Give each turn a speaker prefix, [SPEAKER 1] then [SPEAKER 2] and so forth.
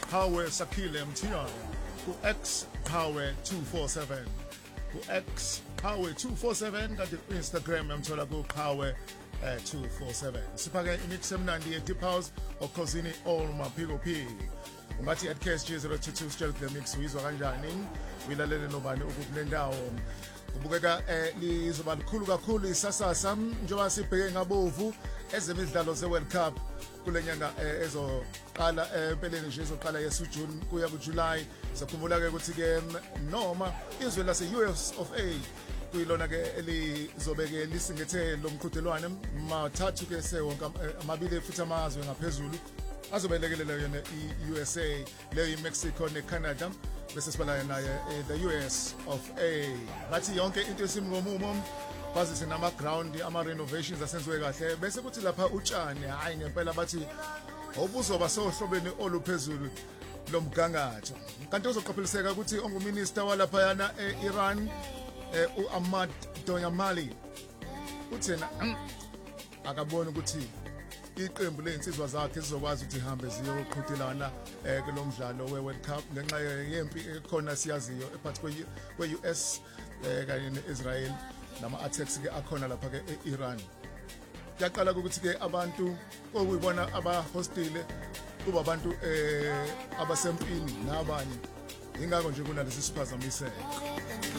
[SPEAKER 1] Hawe Sakile Mtiana, ku-X Hawe 247, ku-X Hawe 247 kanti ku-Instagram yamthola ku-Hawe 247. Siphake imix emnandi ye-Deep House okhosini all maphiko P. Ungathi at KSG022 sitshela the mix uyizwa kanjani, uyilalele nobani ukule ndawo. Kubukeka lizoba likhulu kakhulu isasasa njengoba sibheke ngabovu ezemidlalo ze-World Cup kulenyanga ezoqala empeleni nje ezoqala yeSujuni kuya kuJuly. Sakhumbula ke ukuthi ke noma izwe lase US of A kuyilona ke elizobeke lisingethe lo mqhudelwano mathathu ke sewonke amabili futhi amazwe ngaphezulu azobelekelela yona iUSA, leyo iMexico neCanada bese sibala naye the US of A. Bathi yonke into esimngomumo bazise nama ground ama renovations asenziwe kahle bese kuthi lapha utshani hayi ngempela bathi obuzoba sohlobeni oluphezulu lomgangatho. Kanti uzoqapheliseka ukuthi onguminister walapha yana eIran uAhmad Doyamali uthena akabona ukuthi iqembu leinsizwa zakhe sizokwazi ukuthi ihambe ziyoqhudelana kulomdlalo weWorld Cup ngenxa yempi ekhona siyaziyo ephakathi kwe-US kanye neIsrael nama attacks ke akhona lapha ke eIran. Kuyaqala ukuthi ke abantu okuyibona abahostile kuba abantu abasempini nabanye ingakho nje kunalesi siphazamiseko.